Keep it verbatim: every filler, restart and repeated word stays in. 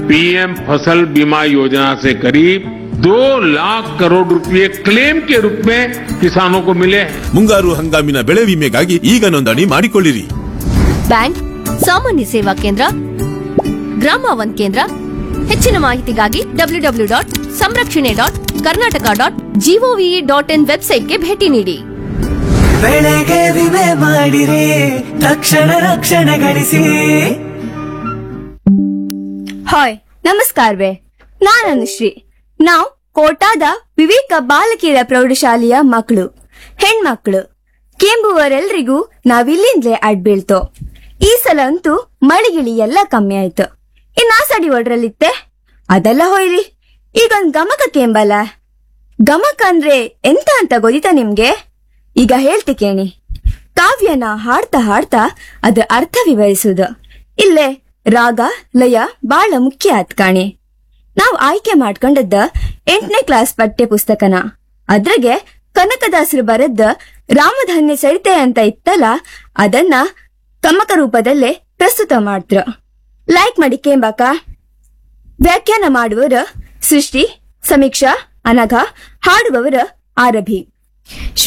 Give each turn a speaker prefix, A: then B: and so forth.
A: PM फसल बीमा योजना से करीब दो लाख करोड़ रुपए क्लेम के रूप में किसानों को मिले हैं।
B: ಮುಂಗಾರು ಹಂಗಾಮಿನ ಬೆಳೆ ವಿಮೆಗಾಗಿ ಈಗ ನೋಂದಣಿ ಮಾಡಿಕೊಳ್ಳಿರಿ.
C: ಬ್ಯಾಂಕ್, ಸಾಮಾನ್ಯ ಸೇವಾ ಕೇಂದ್ರ, ಗ್ರಾಮ ಒನ್ ಕೇಂದ್ರ. ಹೆಚ್ಚಿನ ಮಾಹಿತಿಗಾಗಿ ಡಬ್ಲ್ಯೂ ಡಬ್ಲ್ಯೂ ಡಾಟ್ ಸಂರಕ್ಷಣೆ dot Karnataka dot gov dot in ವೆಬ್ಸೈಟ್ಗೆ ಭೇಟಿ ನೀಡಿ.
D: ಬೆಳೆಗೆ ವಿಮೆ ಮಾಡಿರಿ, ತಕ್ಷಣ ರಕ್ಷಣೆ ಗಳಿಸಿ.
E: ಹಾಯ್, ನಮಸ್ಕಾರವೇ. ನಾನು ಅನುಶ್ರೀ. ನಾವು ಕೋಟಾದ ವಿವೇಕ ಬಾಲಕಿಯರ ಪ್ರೌಢಶಾಲೆಯ ಮಕ್ಕಳು, ಹೆಣ್ಮಕ್ಳು. ಕೆಂಬುವರೆಲ್ರಿಗೂ ನಾವಿಲ್ಲಿಂದಲೇ ಅಡ್ಬೀಳ್ತೋ. ಈ ಸಲ ಅಂತೂ ಮಳಿಗಿಳಿ ಎಲ್ಲ ಕಮ್ಮಿ ಆಯ್ತು. ಇನ್ನ ಸಡಿ ಒಡ್ರಲ್ಲಿತ್ತೆ ಅದೆಲ್ಲ ಹೋಯ್ರಿ. ಈಗೊಂದ್ ಗಮಕ ಕೇಂಬಲ್ಲ. ಗಮಕ ಅಂದ್ರೆ ಎಂತ ಅಂತ ಗೊತ್ತಿತಾ ನಿಮ್ಗೆ? ಈಗ ಹೇಳ್ತಿ ಕೇಳಿ. ಕಾವ್ಯನ ಹಾಡ್ತಾ ಹಾಡ್ತಾ ಅದ್ರ ಅರ್ಥ ವಿವರಿಸುದು. ಇಲ್ಲೇ ರಾಗ ಲಯ ಬಾಳ ಮುಖ್ಯ ಆತ್ ಕಾಣಿ. ನಾವ್ ಆಯ್ಕೆ ಮಾಡ್ಕೊಂಡದ್ದ ಎಂಟನೇ ಕ್ಲಾಸ್ ಪಠ್ಯ ಪುಸ್ತಕನ. ಅದ್ರಾಗೆ ಕನಕದಾಸರು ಬರದ್ದ ರಾಮಧನ್ಯ ಸರಿತೆ ಅಂತ ಇತ್ತಲ್ಲ, ಅದನ್ನ ಗಮಕ ರೂಪದಲ್ಲೇ ಪ್ರಸ್ತುತ ಮಾಡ್ತ್ರ. ಲೈಕ್ ಮಾಡಿ ಕೇಂಬಾಕ. ವ್ಯಾಖ್ಯಾನ ಮಾಡುವವರ ಸೃಷ್ಟಿ, ಸಮೀಕ್ಷಾ, ಅನಘ. ಹಾಡುವವರ ಆರಭಿ.